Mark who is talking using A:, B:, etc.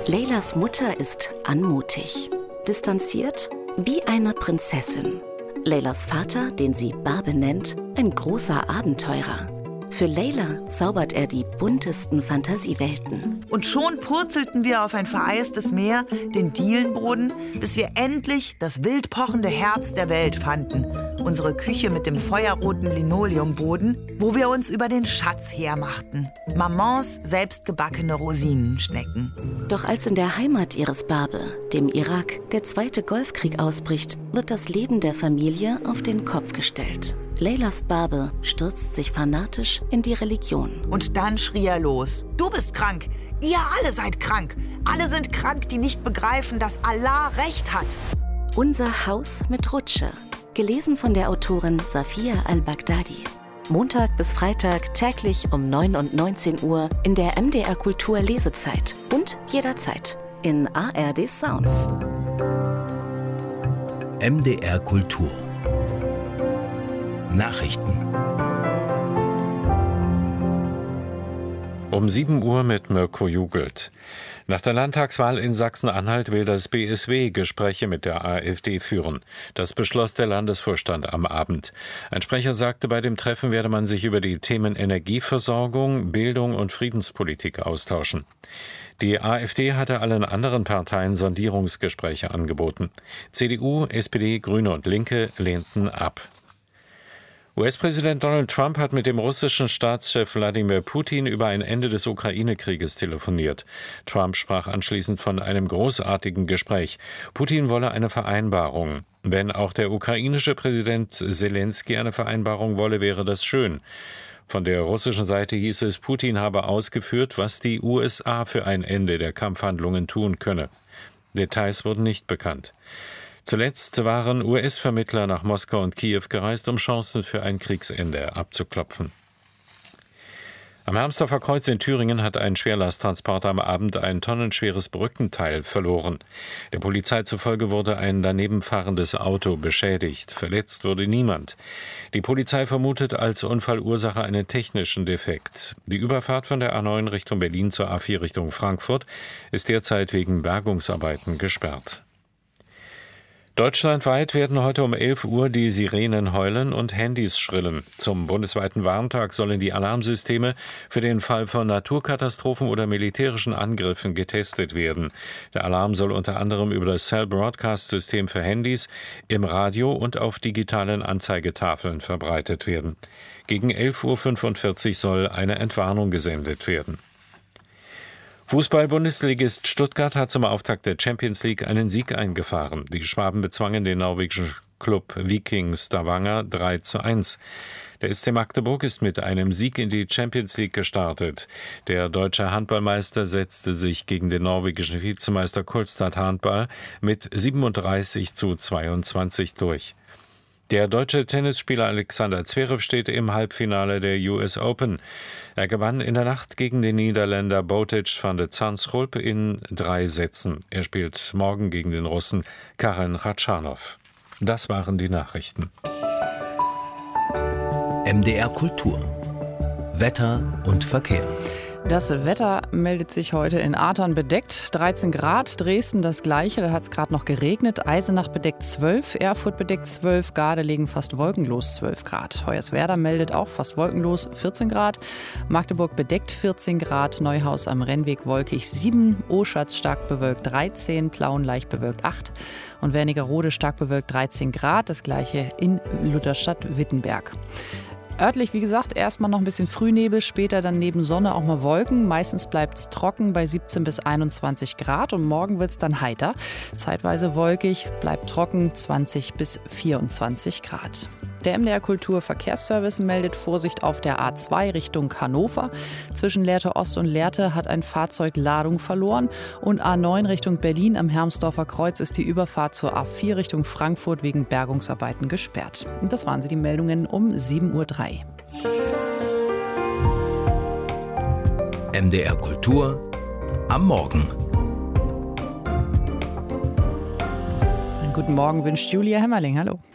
A: Leylas Mutter ist anmutig, distanziert wie eine Prinzessin. Leylas Vater, den sie Barbe nennt, ein großer Abenteurer. Für Leyla zaubert er die buntesten Fantasiewelten.
B: Und schon purzelten wir auf ein vereistes Meer, den Dielenboden, bis wir endlich das wild pochende Herz der Welt fanden. Unsere Küche mit dem feuerroten Linoleumboden, wo wir uns über den Schatz hermachten. Mamans selbstgebackene Rosinenschnecken.
A: Doch als in der Heimat ihres Barbe, dem Irak, der Zweite Golfkrieg ausbricht, wird das Leben der Familie auf den Kopf gestellt. Leylas Barbe stürzt sich fanatisch in die Religion.
B: Und dann schrie er los: Du bist krank! Ihr alle seid krank! Alle sind krank, die nicht begreifen, dass Allah Recht hat!
A: Unser Haus mit Rutsche. Gelesen von der Autorin Safia al-Baghdadi. Montag bis Freitag täglich um 9 und 19 Uhr in der MDR Kultur Lesezeit und jederzeit in ARD Sounds.
C: MDR Kultur Nachrichten.
D: Um 7 Uhr mit Mirko Jugelt. Nach der Landtagswahl in Sachsen-Anhalt will das BSW Gespräche mit der AfD führen. Das beschloss der Landesvorstand am Abend. Ein Sprecher sagte, bei dem Treffen werde man sich über die Themen Energieversorgung, Bildung und Friedenspolitik austauschen. Die AfD hatte allen anderen Parteien Sondierungsgespräche angeboten. CDU, SPD, Grüne und Linke lehnten ab. US-Präsident Donald Trump hat mit dem russischen Staatschef Wladimir Putin über ein Ende des Ukraine-Krieges telefoniert. Trump sprach anschließend von einem großartigen Gespräch. Putin wolle eine Vereinbarung. Wenn auch der ukrainische Präsident Zelensky eine Vereinbarung wolle, wäre das schön. Von der russischen Seite hieß es, Putin habe ausgeführt, was die USA für ein Ende der Kampfhandlungen tun könne. Details wurden nicht bekannt. Zuletzt waren US-Vermittler nach Moskau und Kiew gereist, um Chancen für ein Kriegsende abzuklopfen. Am Hermsdorfer Kreuz in Thüringen hat ein Schwerlasttransporter am Abend ein tonnenschweres Brückenteil verloren. Der Polizei zufolge wurde ein daneben fahrendes Auto beschädigt. Verletzt wurde niemand. Die Polizei vermutet als Unfallursache einen technischen Defekt. Die Überfahrt von der A9 Richtung Berlin zur A4 Richtung Frankfurt ist derzeit wegen Bergungsarbeiten gesperrt. Deutschlandweit werden heute um 11 Uhr die Sirenen heulen und Handys schrillen. Zum bundesweiten Warntag sollen die Alarmsysteme für den Fall von Naturkatastrophen oder militärischen Angriffen getestet werden. Der Alarm soll unter anderem über das Cell Broadcast System für Handys, im Radio und auf digitalen Anzeigetafeln verbreitet werden. Gegen 11:45 Uhr soll eine Entwarnung gesendet werden. Fußball-Bundesligist Stuttgart hat zum Auftakt der Champions League einen Sieg eingefahren. Die Schwaben bezwangen den norwegischen Klub Viking Stavanger 3:1. Der SC Magdeburg ist mit einem Sieg in die Champions League gestartet. Der deutsche Handballmeister setzte sich gegen den norwegischen Vizemeister Kolstad Handball mit 37:22 durch. Der deutsche Tennisspieler Alexander Zverev steht im Halbfinale der US Open. Er gewann in der Nacht gegen den Niederländer Botic van de Zandschulp in 3 Sätzen. Er spielt morgen gegen den Russen Karen Khachanov. Das waren die Nachrichten.
C: MDR Kultur. Wetter und Verkehr.
E: Das Wetter meldet sich heute in Athern bedeckt. 13 Grad, Dresden das gleiche, da hat es gerade noch geregnet. Eisenach bedeckt 12, Erfurt bedeckt 12, Gardelegen fast wolkenlos 12 Grad. Hoyerswerda meldet auch fast wolkenlos 14 Grad. Magdeburg bedeckt 14 Grad, Neuhaus am Rennweg wolkig 7, Oschatz stark bewölkt 13, Plauen leicht bewölkt 8 und Wernigerode stark bewölkt 13 Grad. Das gleiche in Lutherstadt-Wittenberg. Örtlich, wie gesagt, erstmal noch ein bisschen Frühnebel, später dann neben Sonne auch mal Wolken. Meistens bleibt es trocken bei 17 bis 21 Grad und morgen wird es dann heiter. Zeitweise wolkig, bleibt trocken 20 bis 24 Grad. Der MDR Kultur Verkehrsservice meldet Vorsicht auf der A2 Richtung Hannover. Zwischen Lehrte Ost und Lehrte hat ein Fahrzeug Ladung verloren und A9 Richtung Berlin am Hermsdorfer Kreuz ist die Überfahrt zur A4 Richtung Frankfurt wegen Bergungsarbeiten gesperrt. Und das waren die Meldungen um 7:03 Uhr.
C: MDR Kultur am Morgen.
E: Einen guten Morgen wünscht Julia Hemmerling. Hallo.